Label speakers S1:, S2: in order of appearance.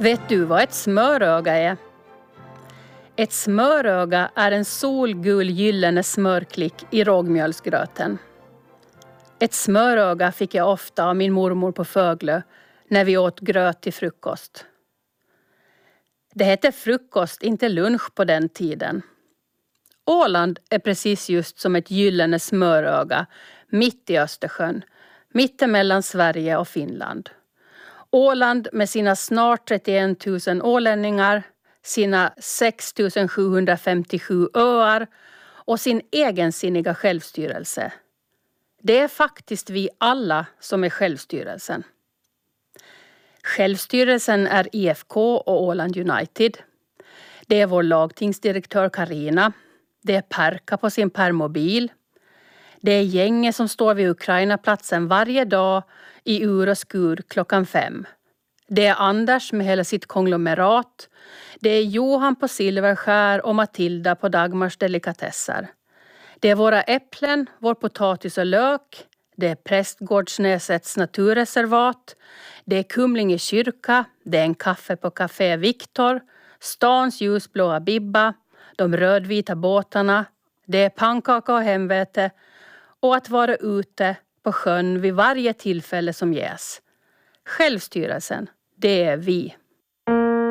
S1: Vet du vad ett smöröga är? Ett smöröga är en solgul gyllene smörklick i rågmjölsgröten. Ett smöröga fick jag ofta av min mormor på Föglö när vi åt gröt till frukost. Det hette frukost, inte lunch på den tiden. Åland är precis just som ett gyllene smöröga mitt i Östersjön, mittemellan Sverige och Finland. Åland med sina snart 31 000 ålänningar, sina 6 757 öar och sin egensinniga självstyrelse. Det är faktiskt vi alla som är självstyrelsen. Självstyrelsen är IFK och Åland United. Det är vår lagtingsdirektör Karina. Det är Perka på sin permobil. Det är gänget som står vid Ukrainaplatsen varje dag i ur och skur 5:00. Det är Anders med hela sitt konglomerat. Det är Johan på Silverskär och Matilda på Dagmars delikatesser. Det är våra äpplen, vår potatis och lök. Det är Prästgårdsnäsets naturreservat. Det är Kumlinge kyrka. Det är en kaffe på Café Viktor. Stans ljusblåa bibba. De rödvita båtarna. Det är pannkaka och hemvete. Och att vara ute på sjön vid varje tillfälle som ges. Självstyrelsen, det är vi.